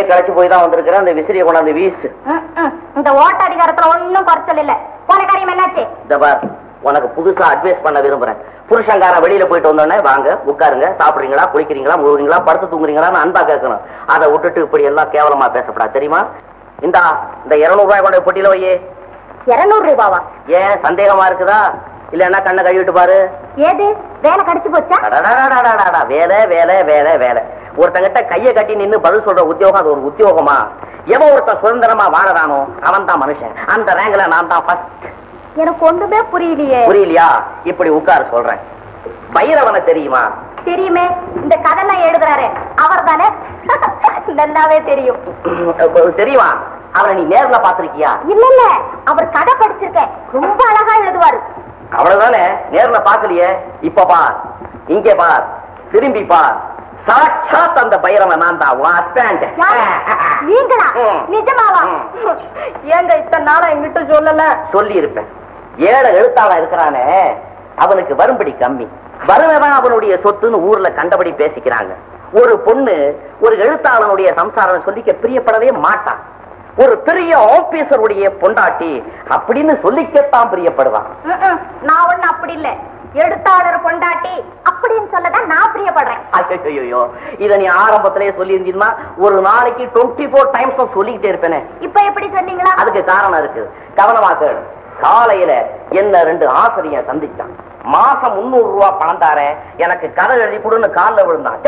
களைச்சு போய் தான் வந்திருக்கிறேன். அந்த விசிறியை கொண்டாந்து வீசு. இந்த ஓட்ட அதிகாரத்துல ஒன்னும் குறைச்சல் இல்ல. போன காரியம் என்னாச்சு? இந்த பார், உனக்கு புதுசா அட்வைஸ் பண்ண விரும்புறேன். புருஷங்காரன் வெளியில போயிட்டு வந்தோடனே வாங்க உட்காருங்க, சாப்பிடுறீங்களா, குளிக்கிறீங்களா, முழுவீங்களா, படுத்து தூங்குறீங்களான்னு அன்பா கேட்கணும். அதை விட்டுட்டு இப்படி எல்லாம் கேவலமா பேசப்படா, தெரியுமா? இந்த 200 ரூபாய் கொண்ட பொட்டியில வையே. 200 ரூபாவா? ஏன் சந்தேகமா இருக்குதா? இல்லன்னா கண்ணை கழுவிட்டு பாரு. ஏது வேலை கடிச்சு போச்சா? வேலை வேலை வேலை வேலை. ஒருத்தங்கிட்ட கையை கட்டி நின்னு பதில் சொல்ற உத்தியோகம் அது ஒரு உத்தியோகமா? எவன் ஒருத்தன் சுதந்திரமா வாழறானோ அவன் தான் மனுஷன். அந்த ரேங்க்ல நான் தான் ஃபர்ஸ்ட். எனக்கு ஒண்ணுமே புரியலையே. புரியலையா? இப்படி உட்கார சொல்றேன். பைரவனை தெரியுமா? தெரியுமே. இந்த கதைலாம் எழுதுறாரு அவர் தானே? நல்லாவே தெரியும். தெரியுமா? அவரை நீ நேர்ல பாத்திருக்கியா? இல்ல இல்ல, அவர் கதை படிச்சிருக்கேன். ரொம்ப அழகா எழுதுவாரு. அவ்வளவுதானே, நேர்ல பாக்கலையே. இப்ப பார், இங்கே பார், திரும்பி பார். சாட்சாத் அந்த பைரவன் நான் தான். நீங்களா? நிஜமாவா? ஏங்க இத்தனை நாளா எங்கிட்ட சொல்லல? சொல்லி இருப்பேன். 7 எழுத்தாளன் இருக்கிறானே, அவனுக்கு வரும்படி கம்மி. வருவதான் அவனுடைய சொத்துன்னு ஊர்ல கண்டபடி பேசிக்கிறாங்க. ஒரு பொண்ணு ஒரு எழுத்தாளனுடைய சம்சாரம் சொல்லிக்க பிரியப்படவே மாட்டான். ஒரு பெரிய ஆபீசருடைய பொண்டாட்டி அப்படின்னு சொல்லிக்கத்தான் பிரியப்படுவான். நான் ஒண்ணு அப்படி இல்ல. எழுத்தாளர் பொண்டாட்டி அப்படின்னு சொல்லதான் நான் பிரியப்படுறேன். ஐயோ, இத நீ ஆரம்பத்திலேயே சொல்லி இருந்தீங்கன்னா ஒரு நாளைக்கு 24 டைம்ஸ் சொல்லிக்கிட்டே இருப்பேனே. இப்ப எப்படி சொன்னீங்களா? அதுக்கு காரணம் இருக்கு, கவனமா கேளு. காலையில என்ன 2 ஆசிரியர் சந்திச்சான். மாசம் 300 ரூபாய் பணம் தாரேன், எனக்கு கதை எழுதி கொடுன்னு கால்ல விழுந்தான்.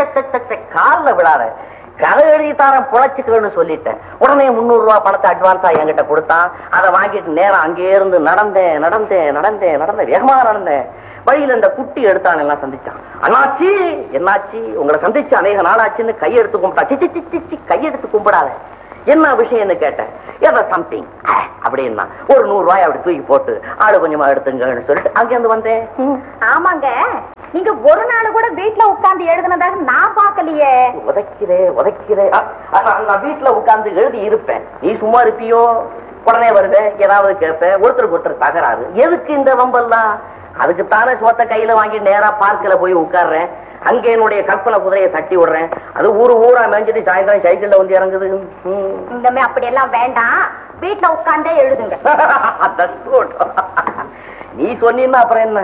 கால்ல விழாத, கதை எழுதி தாரன் புழைச்சுக்கணும்னு சொல்லிட்டேன். உடனே 300 ரூபாய் பணத்தை அட்வான்ஸா என்கிட்ட கொடுத்தான். அதை வாங்கிட்டு நேரம் அங்கே இருந்து நடந்தேன் வேகமா நடந்தேன். வழியில இந்த குட்டி எடுத்தான் எல்லாம் சந்திச்சான். அண்ணாச்சி, என்னாச்சு, உங்களை சந்திச்சு அநேக நாளாச்சுன்னு கையெடுத்து கும்பிட்டா. கையெடுத்து கும்பிடாத, என்ன விஷயம்னு கேட்டேன். ஏதோ சம்திங் அப்படின்னா ஒரு 100 ரூபாய் அப்படி தூக்கி போட்டு ஆளு கொஞ்சமா எடுத்துங்கன்னு சொல்லிட்டு அங்கிருந்து வந்தேன். ஆமாங்க, நீங்க ஒரு நாள் கூட வீட்டுல உட்கார்ந்து எழுதுனதாக நான் பாக்கலையே. உதைக்கிறேன். நான் வீட்டுல உட்கார்ந்து எழுதி இருப்பேன். நீ சும்மா இருப்பியோ? உடனே வருவேன், ஏதாவது கேட்பேன், ஒருத்தருக்கு ஒருத்தர் தகராறு. எதுக்கு இந்த வம்பெல்லாம்? அதுக்குத்தானே சோத்த கையில வாங்கி நேரா பார்க்கல போய் உட்கார்றேன். அங்க என்னுடைய கற்பனை குதிரையை தட்டி விடுறேன். அது ஊரா மேஞ்சிட்டு சாயந்தரம் சைக்கிள்ல வந்து இறங்குது. இந்தமே அப்படி எல்லாம் வேண்டாம், வீட்டுல உட்கார்ந்தே எழுதுங்க. நீ சொன்னீன்னா அப்புறம் என்ன?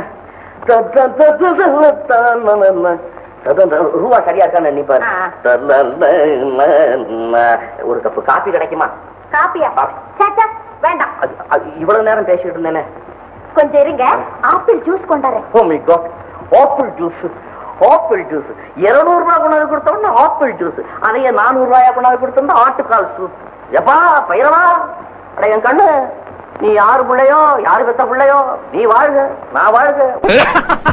ரூபா சரியா இருக்கான்னு நினைப்பாரு. ஒரு கப்பு காபி கிடைக்குமா? காப்பியா? வேண்டாம். இவ்வளவு நேரம் பேசிட்டு இருந்தேனே. கொஞ்சம் இருங்க, ஆப்பிள் ஜூஸ் கொண்டாறேன். ஆப்பிள் ஜூஸ் 200 ரூபாய் கொண்டாந்து கொடுத்தோம்னா ஆப்பிள் ஜூஸ். அதையே 400 ரூபாயா கொண்டாந்து கொடுத்தோம்னா ஆட்டுக்கால் சூப். எப்பா பைரவா, என் கண்ணு, நீ யாரு பிள்ளையோ, யாரு பெத்த பிள்ளையோ, நீ வாழ்க, நான் வாழ்க.